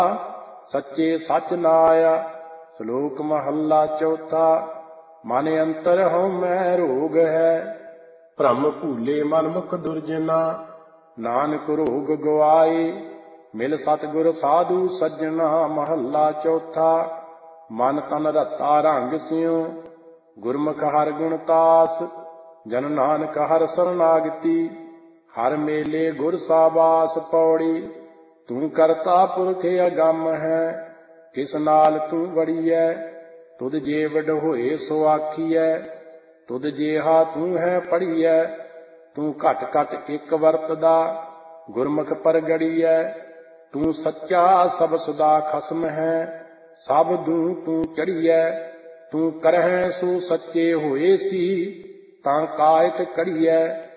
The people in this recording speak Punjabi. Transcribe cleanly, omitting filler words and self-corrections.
ਸੱਚੇ ਸੱਚ ਨਾਇਆ। ਸ਼ਲੋਕ ਮਹੱਲਾ ਚੌਥਾ। ਮਨ ਅੰਤਰ ਹਉਮੈ ਰੋਗ ਹੈ, ਭ੍ਰਮ ਭੂਲੇ ਮਨ ਮੁਖ ਦੁਰਜਨਾ। ਨਾਨਕ ਰੋਗ ਗਵਾਏ, ਮਿਲ ਸਤਿਗੁਰ ਸਾਧੂ ਸੱਜਣਾ। ਮਹੱਲਾ ਚੌਥਾ। ਮਨ ਤਨ ਰਤਾ ਰੰਗ ਸਿਉ, ਗੁਰਮੁਖ ਹਰਿ ਗੁਣ ਤਾਸ। ਜਨ ਨਾਨਕ ਹਰਿ ਸਰਨਾਗਤੀ, ਹਰਿ ਮੇਲੇ ਗੁਰ ਸਾਬਾਸ। ਪੌੜੀ। ਤੂੰ ਕਰਤਾ ਪੁਰਖ ਅਗੰਮ ਹੈ, ਕਿਸ ਨਾਲ ਤੂੰ ਵੜੀਐ। ਤੁਧ ਜੇ ਵਡ ਹੋਏ ਸੋ ਆਖੀਐ, ਤੁਧ ਜੇਹਾ ਤੂੰ ਹੈ ਪੜੀਐ। ਤੂੰ ਘਟ ਘਟ ਇੱਕ ਵਰਤਦਾ, ਗੁਰਮੁਖ ਪਰਗੜੀਐ। ਤੂੰ ਸੱਚਾ ਸਭ ਸਦਾ ਖਸਮ ਹੈ, ਸਭ ਦੂੰ ਤੂੰ ਚੜੀਐ। ਤੂੰ ਕਰਹਿ ਸੋ ਸੱਚੇ ਹੋਏ ਸੀ, ਤਾਂ ਕਾਇਤ ਕੜੀਐ।